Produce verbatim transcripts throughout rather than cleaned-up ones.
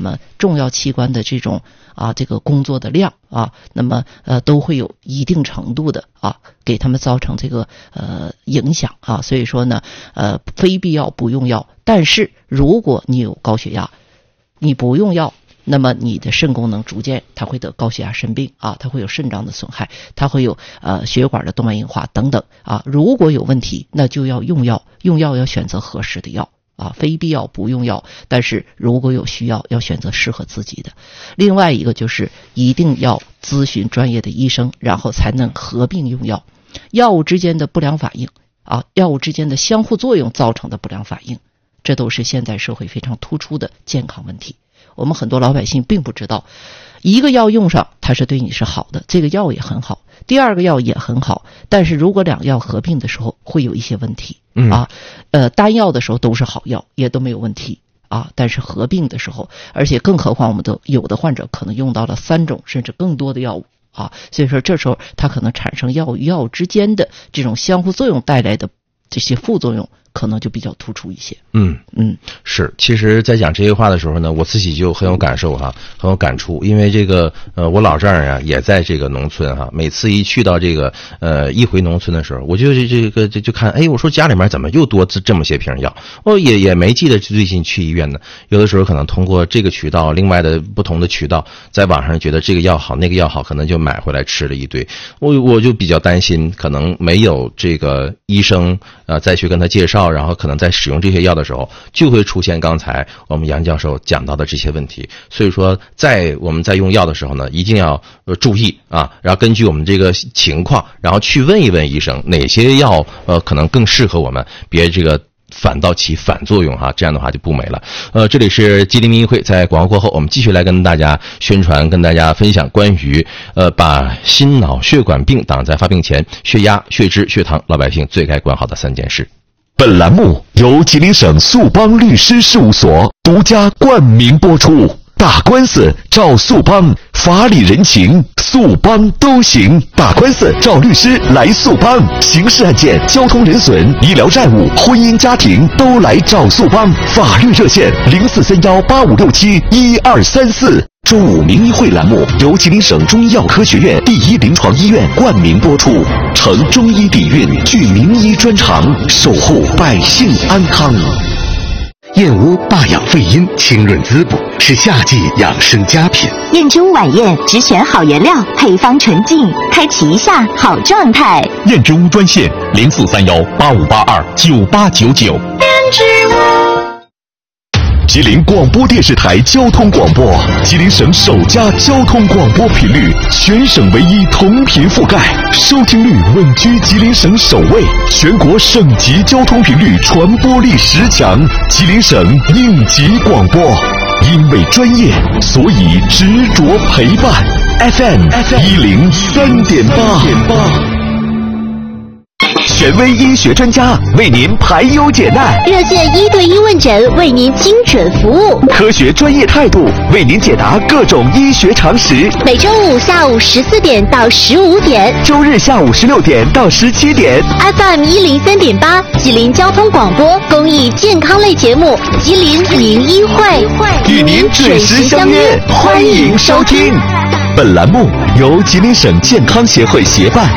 么重要器官的这种啊这个工作的量啊，那么呃都会有一定程度的啊给他们造成这个呃影响啊，所以说呢呃非必要不用药，但是如果你有高血压，你不用药，那么你的肾功能逐渐它会得高血压肾病啊，它会有肾脏的损害，它会有呃血管的动脉硬化等等啊。如果有问题，那就要用药，用药要选择合适的药啊，非必要不用药，但是如果有需要，要选择适合自己的。另外一个就是一定要咨询专业的医生，然后才能合并用药。药物之间的不良反应啊，药物之间的相互作用造成的不良反应，这都是现在社会非常突出的健康问题。我们很多老百姓并不知道，一个药用上它是对你是好的，这个药也很好，第二个药也很好，但是如果两个药合并的时候会有一些问题、嗯、啊，呃，单药的时候都是好药，也都没有问题啊，但是合并的时候，而且更何况我们的有的患者可能用到了三种甚至更多的药物啊，所以说这时候它可能产生药与药之间的这种相互作用带来的这些副作用可能就比较突出一些。 嗯嗯， 是。其实在讲这些话的时候呢，我自己就很有感受哈，很有感触。因为这个呃，我老丈人啊也在这个农村哈，每次一去到这个呃一回农村的时候，我就这个就就看，哎，我说家里面怎么又多这么些瓶药？我也也没记得最近去医院呢。有的时候可能通过这个渠道，另外的不同的渠道，在网上觉得这个药好，那个药好，可能就买回来吃了一堆。我我就比较担心，可能没有这个医生呃再去跟他介绍。然后可能在使用这些药的时候，就会出现刚才我们杨教授讲到的这些问题。所以说，在我们在用药的时候呢，一定要呃注意啊，然后根据我们这个情况，然后去问一问医生哪些药呃可能更适合我们，别这个反倒起反作用哈，这样的话就不美了。呃，这里是吉林民医会，在广告过后，我们继续来跟大家宣传，跟大家分享关于呃把心脑血管病挡在发病前，血压、血脂、血糖，老百姓最该管好的三件事。 本栏目由吉林省速邦律师事务所独家冠名播出。打官司找速邦，法理人情速邦都行。打官司找律师来速邦，刑事案件、交通人损、医疗债务、婚姻家庭都来找速邦。法律热线零四三幺八五六七一二三四。中午名医会栏目由吉林省中医药科学院第一临床医院冠名播出，承中医底蕴，具名医专长，守护百姓安康。 燕窝霸养肺阴，清润滋补，是夏季养生佳品。 燕中晚宴只选好原料，配方纯净，开启一下好状态。 燕之屋专线零四三幺八五八二九八九九。 燕之屋。 吉林广播电视台交通广播，吉林省首家交通广播频率，全省唯一同频覆盖，收听率稳居吉林省首位，全国省级交通频率传播力十强，吉林省应急广播。因为专业，所以执着陪伴。F M 一零三点八。权威医学专家为您排忧解难， 热线一对一问诊为您精准服务， 科学专业态度为您解答各种医学常识。 每周五下午十四点到十五点， 周日下午十六点到十七点。 F M 一零三点八，吉林交通广播公益健康类节目《吉林名医会》， 与您准时相约，欢迎收听。本栏目由吉林省健康协会协办。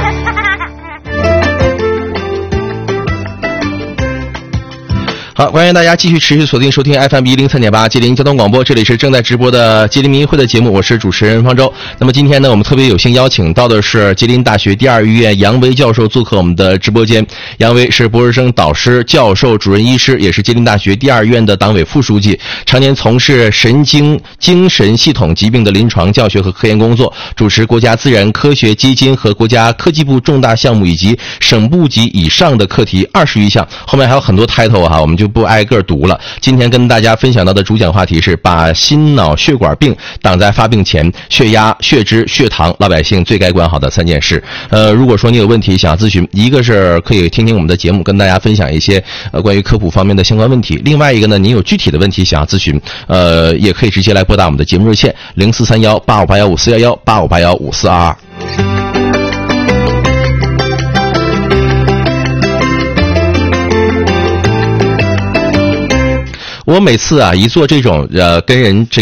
好，欢迎大家继续持续锁定收听 F M 一零三点八吉林交通广播，这里是正在直播的吉林民医会的节目，我是主持人方舟。那么今天呢，我们特别有幸邀请到的是吉林大学第二医院杨威教授做客我们的直播间。杨威是博士生导师、教授、主任医师，也是吉林大学第二医院的党委副书记，常年从事神经精神系统疾病的临床教学和科研工作，主持国家自然科学基金和国家科技部重大项目以及省部级以上的课题二十余项，后面还有很多 title 哈，我们就不挨个读了。今天跟大家分享到的主讲话题是把心脑血管病挡在发病前，血压、血脂、血糖，老百姓最该管好的三件事。呃，如果说你有问题想要咨询，一个是可以听听我们的节目，跟大家分享一些呃关于科普方面的相关问题；另外一个呢，您有具体的问题想要咨询，呃，也可以直接来拨打我们的节目热线零四三幺八五八幺五四幺幺八五八幺五四二二。我每次啊一做这种呃跟人这